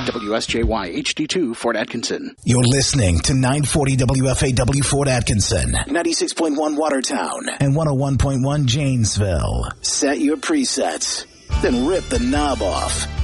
WSJY HD2 Fort Atkinson. You're listening to 940 WFAW Fort Atkinson, 96.1 Watertown, and 101.1 Janesville. Set your presets, then rip the knob off.